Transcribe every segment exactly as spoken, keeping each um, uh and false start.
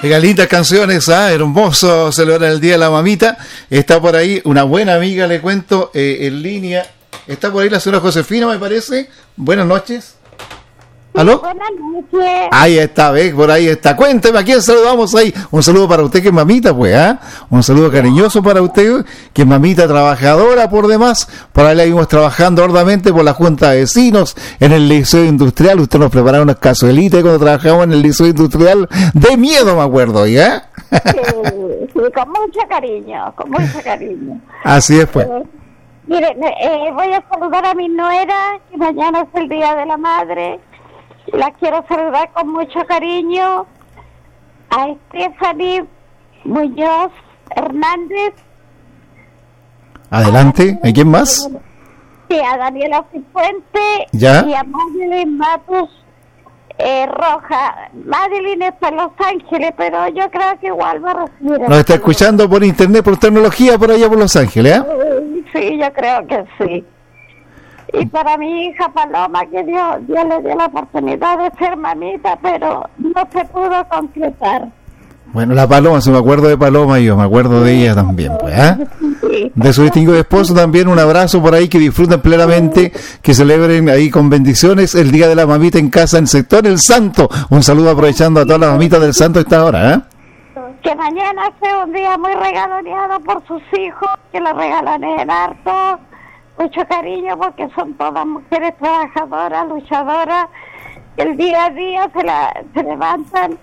Oiga, lindas canciones, ¿ah? Hermoso celebrar el Día de la Mamita. Está por ahí una buena amiga, le cuento, eh, en línea. Está por ahí la señora Josefina, me parece. Buenas noches. ¿Aló? Buenas noches. Ahí está, ¿ves? Por ahí está. Cuénteme, ¿a quién saludamos ahí? Un saludo para usted que es mamita, pues, ¿ah? Un saludo cariñoso para usted, que es mamita trabajadora por demás. Por ahí la vimos trabajando arduamente por la Junta de Vecinos en el Liceo Industrial. Usted nos preparaba unas cazuelitas cuando trabajamos en el Liceo Industrial. De miedo, me acuerdo, ¿ya? Sí, sí, con mucho cariño, con mucho cariño. Así es, pues. Eh, miren, eh, voy a saludar a mi nuera, que mañana es el Día de la Madre. La quiero saludar con mucho cariño. A Stephanie Muñoz Hernández. Adelante. ¿A quién más? Sí, a Daniela Cifuente. ¿Ya? Y a Madeline Matus eh, Roja. Madeline está en Los Ángeles, pero yo creo que igual va a recibir. Nos está escuchando por internet, por tecnología, por allá por Los Ángeles, ¿eh? Sí, yo creo que sí. Y para mi hija Paloma, que Dios, Dios le dio la oportunidad de ser mamita, pero no se pudo concretar. Bueno, la Paloma, si me acuerdo de Paloma, yo me acuerdo de ella también, pues, ¿ah? ¿eh? De su distinguido esposo también, un abrazo por ahí, que disfruten plenamente, que celebren ahí con bendiciones el Día de la Mamita en casa, en el sector El Santo. Un saludo aprovechando a todas las mamitas del Santo a esta hora, ¿eh? Que mañana sea un día muy regaloneado por sus hijos, que lo regalan harto. Mucho cariño, porque son todas mujeres trabajadoras, luchadoras, el día a día se, la, se levantan.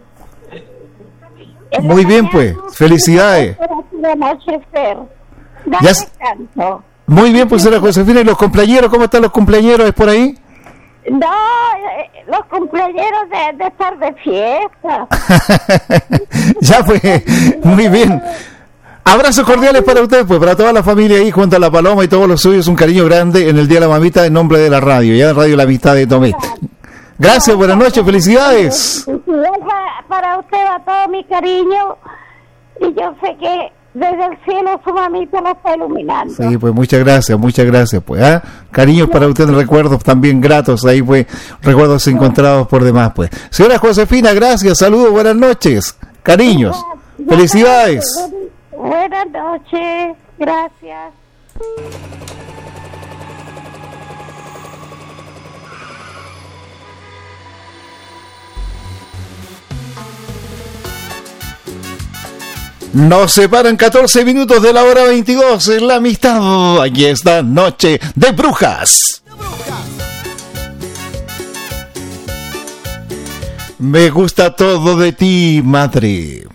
Muy bien, pues, felicidades. Ya s- Muy bien, pues, señora Josefina. ¿Y los cumpleañeros? ¿Cómo están los cumpleañeros? ¿Es por ahí? No, eh, los cumpleañeros de, de estar de fiesta. Ya, pues, muy bien. Abrazos cordiales para ustedes, pues, para toda la familia ahí, junto a la Paloma y todos los suyos, un cariño grande en el Día de la Mamita en nombre de la radio, ya Radio La Amistad de Tomé. Gracias, buenas noches, felicidades. Para, para usted va todo mi cariño, y yo sé que desde el cielo su mamita la está iluminando. Sí, pues muchas gracias, muchas gracias, pues, ¿ah? Cariños para ustedes, recuerdos también gratos ahí, pues, recuerdos encontrados por demás, pues. Señora Josefina, gracias, saludos, buenas noches, cariños, felicidades. Buenas noches, gracias. Nos separan catorce minutos de la hora veintidós en La Amistad. Aquí está Noche de Brujas. Me gusta todo de ti, madre.